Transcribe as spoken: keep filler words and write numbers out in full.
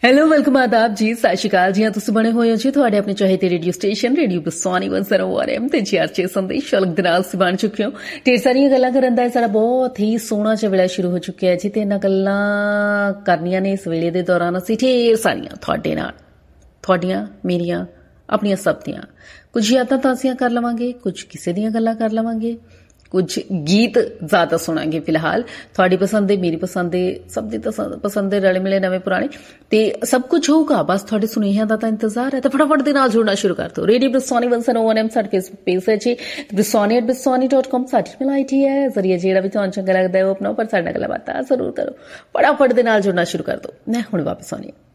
Hello welcome ਆਦਾਬ ਜੀ, ਸਤਿ ਸ਼੍ਰੀ ਅਕਾਲ ਜੀ। ਤੁਸੀਂ ਬਣੇ ਹੋਏ ਹੋ ਜੀ ਤੁਹਾਡੇ ਆਪਣੇ ਚਾਹੀਦੇ ਰੇਡੀਓ ਸਟੇਸ਼ਨ ਰੇਡੀਓ ਬਸਵਾਨੀ ਇੱਕ ਸੌ ਇੱਕ ਐਮ ਤੇ ਜੀ ਆਰ ਛੇ ਸੰਦੇਸ਼ ਸ਼ਲਕ ਦੇ ਨਾਲ ਬਣ ਚੁੱਕੇ ਹੋ। ਢੇਰ ਸਾਰੀਆਂ ਗੱਲਾਂ ਕਰਨ ਦਾ ਸਾਡਾ ਬਹੁਤ ਹੀ ਸੋਹਣਾ ਜਿਹਾ ਵੇਲਾ ਸ਼ੁਰੂ ਹੋ ਚੁੱਕਿਆ ਜੀ, ਤੇ ਇਹਨਾਂ ਗੱਲਾਂ ਕਰਨੀਆਂ ਨੇ ਇਸ ਵੇਲੇ ਦੇ ਦੌਰਾਨ ਅਸੀਂ ਢੇਰ ਸਾਰੀਆਂ ਤੁਹਾਡੇ ਨਾਲ, ਤੁਹਾਡੀਆਂ ਮੇਰੀਆਂ ਆਪਣੀਆਂ ਸਭ ਦੀਆਂ ਕੁਝ ਯਾਦਾਂ ਤਾਜ਼ੀਆਂ ਕਰ ਲਵਾਂਗੇ, ਕੁਝ ਕਿਸੇ ਦੀਆਂ ਗੱਲਾਂ ਕਰ ਲਵਾਂਗੇ, ਕੁਝ ਗੀਤ ਜ਼ਿਆਦਾ ਸੁਣਾਂਗੇ। ਫਿਲਹਾਲ ਤੁਹਾਡੀ ਪਸੰਦ ਦੇ, ਮੇਰੀ ਪਸੰਦ ਦੇ, ਸਭ ਦੀ ਪਸੰਦ ਦੇ, ਰਲੇ ਮਿਲੇ ਨਵੇਂ ਪੁਰਾਣੇ ਤੇ ਸਭ ਕੁਝ ਹੋਊਗਾ। ਬਸ ਤੁਹਾਡੇ ਸੁਨੇਹਿਆਂ ਦਾ ਤਾਂ ਇੰਤਜ਼ਾਰ ਹੈ, ਤੇ ਫਟਾਫਟ ਦੇ ਨਾਲ ਜੁੜਨਾ ਸ਼ੁਰੂ ਕਰ ਦਿਓ। ਰੇਡੀਓ ਬਸਵਾਨੀ ਇੱਕ ਸੌ ਇੱਕ ਐਮ ਸਾਡੇ ਫੇਸਬੁੱਕ ਪੇਜ ਹੈ ਜੀ, ਬਸਵਾਨੀ ਐਟ ਬਸਵਾਨੀ ਡਾਟ ਕਾਮ ਸਾਡੀ ਮੇਲ ਆਈ ਡੀ ਹੈ। ਜ਼ਰੀਏ ਜਿਹੜਾ ਵੀ ਤੁਹਾਨੂੰ ਚੰਗਾ ਲੱਗਦਾ ਹੈ ਉਹ ਆਪਣਾ, ਪਰ ਸਾਡਾ ਗੱਲਾਂ ਬਾਤਾਂ ਜ਼ਰੂਰ ਕਰੋ। ਫਟਾਫਟ ਦੇ ਨਾਲ ਜੁੜਨਾ ਸ਼ੁਰੂ ਕਰ ਦਿਓ। ਮੈਂ ਹੁਣ ਵਾਪਸ ਆਉਂਦੀ ਹਾਂ।